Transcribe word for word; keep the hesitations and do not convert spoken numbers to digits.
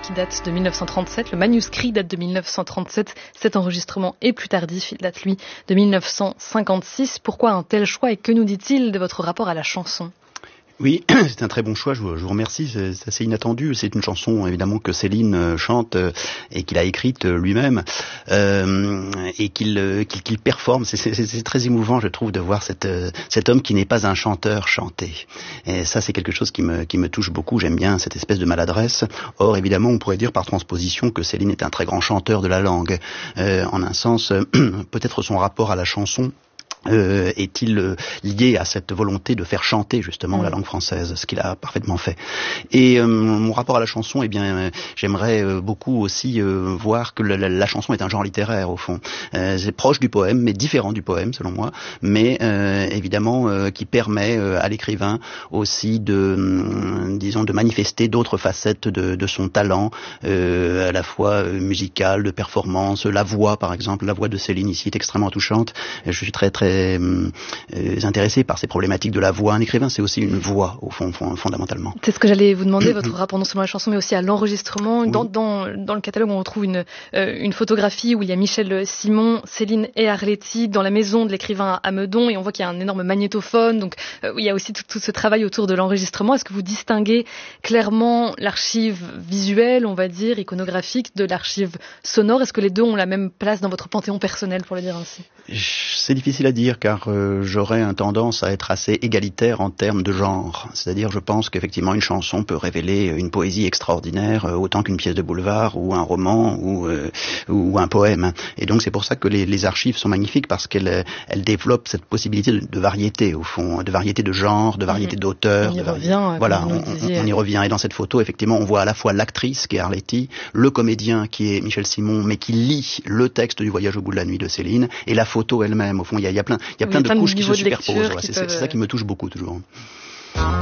qui date de mille neuf cent trente-sept. Le manuscrit date de mille neuf cent trente-sept. Cet enregistrement est plus tardif. Il date, lui, de mille neuf cent cinquante-six. Pourquoi un tel choix et que nous dit-il de votre rapport à la chanson ? Oui, c'est un très bon choix, je vous, je vous remercie, c'est, c'est assez inattendu. C'est une chanson évidemment que Céline chante et qu'il a écrite lui-même euh, et qu'il, qu'il, qu'il performe. C'est, c'est, c'est très émouvant, je trouve, de voir cette, cet homme qui n'est pas un chanteur chanter. Et ça, c'est quelque chose qui me, qui me touche beaucoup. J'aime bien cette espèce de maladresse. Or, évidemment, on pourrait dire par transposition que Céline est un très grand chanteur de la langue. Euh, en un sens, peut-être son rapport à la chanson Euh, est-il euh, lié à cette volonté de faire chanter justement mmh. la langue française, ce qu'il a parfaitement fait. Et euh, mon rapport à la chanson, eh bien, euh, j'aimerais euh, beaucoup aussi euh, voir que la, la, la chanson est un genre littéraire au fond. Euh, c'est proche du poème, mais différent du poème selon moi, mais euh, évidemment euh, qui permet euh, à l'écrivain aussi de, euh, disons, de manifester d'autres facettes de, de son talent, euh, à la fois euh, musical, de performance. La voix, par exemple, la voix de Céline ici est extrêmement touchante. Je suis très très Euh, intéressé par ces problématiques de la voix. Un écrivain, c'est aussi une voix, au fond, fondamentalement. C'est ce que j'allais vous demander, votre rapport non seulement à la chanson, mais aussi à l'enregistrement. Oui. Dans, dans, dans le catalogue, on retrouve une, euh, une photographie où il y a Michel Simon, Céline et Arletty dans la maison de l'écrivain à Meudon, et on voit qu'il y a un énorme magnétophone. Donc, euh, il y a aussi tout, tout ce travail autour de l'enregistrement. Est-ce que vous distinguez clairement l'archive visuelle, on va dire, iconographique, de l'archive sonore ? Est-ce que les deux ont la même place dans votre panthéon personnel, pour le dire ainsi ? C'est difficile à dire, car euh, j'aurais un tendance à être assez égalitaire en termes de genre. C'est-à-dire, je pense qu'effectivement, une chanson peut révéler une poésie extraordinaire, euh, autant qu'une pièce de boulevard, ou un roman, ou, euh, ou un poème. Et donc, c'est pour ça que les, les archives sont magnifiques, parce qu'elles elles développent cette possibilité de, de variété, au fond, de variété de genre, de variété mmh. d'auteurs. On y de vari... revient. Voilà, on, on, on y revient. Et dans cette photo, effectivement, on voit à la fois l'actrice, qui est Arletty, le comédien, qui est Michel Simon, mais qui lit le texte du Voyage au bout de la nuit de Céline, et la photo elle-même. Au fond, il y a, il y a plein, il y a plein de couches qui se superposent. Ouais, c'est, c'est ça qui me touche beaucoup toujours.